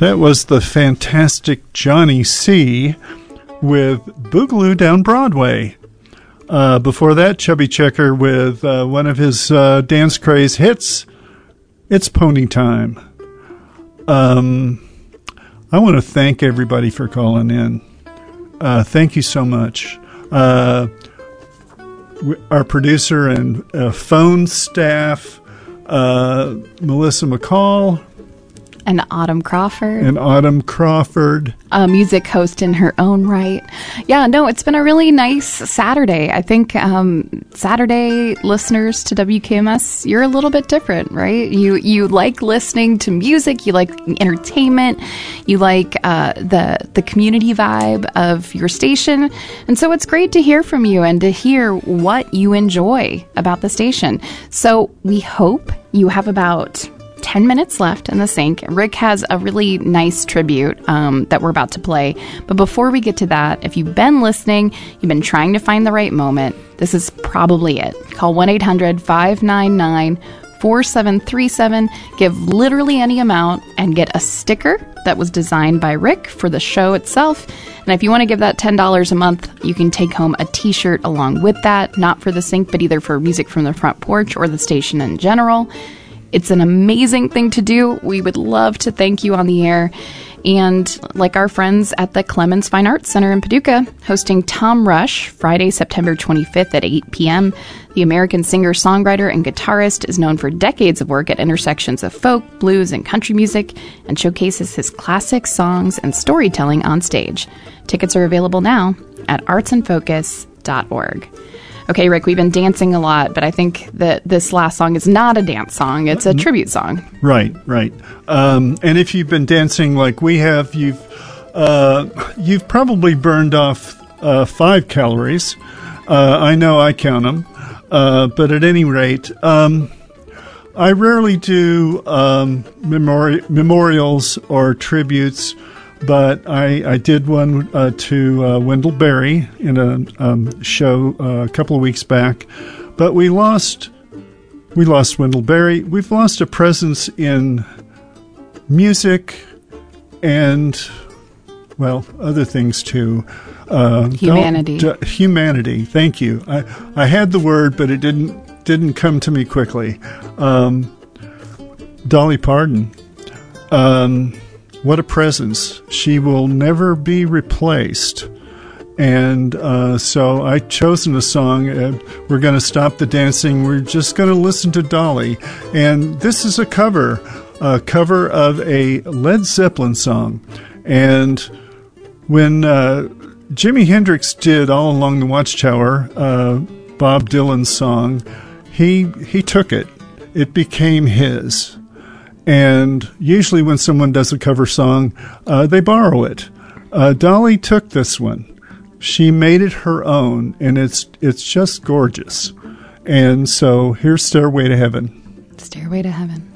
That was the fantastic Johnny C. with Boogaloo Down Broadway. Before that, Chubby Checker with one of his dance craze hits, It's Pony Time. I want to thank everybody for calling in. Thank you so much. Our producer and phone staff, Melissa McCall. And Autumn Crawford. Music host in her own right. Yeah, no, it's been a really nice Saturday. I think Saturday listeners to WKMS, you're a little bit different, right? You like listening to music, you like entertainment, you like the community vibe of your station. And so it's great to hear from you and to hear what you enjoy about the station. So we hope you have about 10 minutes left in the sink. Rick has a really nice tribute that we're about to play. But before we get to that, if you've been listening, you've been trying to find the right moment, this is probably it. Call 1-800-599-4737. Give literally any amount and get a sticker that was designed by Rick for the show itself. And if you want to give that $10 a month, you can take home a t-shirt along with that, not for the sink, but either for Music from the Front Porch or the station in general. It's an amazing thing to do. We would love to thank you on the air. And like our friends at the Clemens Fine Arts Center in Paducah, hosting Tom Rush Friday, September 25th at 8 p.m. The American singer, songwriter, and guitarist is known for decades of work at intersections of folk, blues, and country music, and showcases his classic songs and storytelling on stage. Tickets are available now at artsandfocus.org. Okay, Rick, we've been dancing a lot, but I think that this last song is not a dance song. It's a tribute song. Right. And if you've been dancing like we have, you've probably burned off 5 calories. I know I count them. But at any rate, I rarely do memorials or tributes, but I did one to Wendell Berry in a show a couple of weeks back. But we lost Wendell Berry. We've lost a presence in music and, well, other things too. Humanity. Humanity. Thank you. I had the word, but it didn't come to me quickly. Dolly Parton. What a presence. She will never be replaced. And so I chosen a song. We're going to stop the dancing. We're just going to listen to Dolly. And this is a cover of a Led Zeppelin song. And when Jimi Hendrix did All Along the Watchtower, Bob Dylan's song, he took it. It became his. And usually when someone does a cover song, they borrow it. Dolly took this one. She made it her own, and it's just gorgeous. And so here's Stairway to Heaven. Stairway to Heaven.